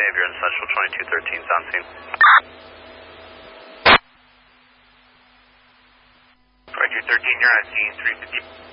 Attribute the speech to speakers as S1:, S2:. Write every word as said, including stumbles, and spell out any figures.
S1: behavior in Central twenty-two thirteen, sound scene. twenty-two thirteen, you're on scene, three fifty.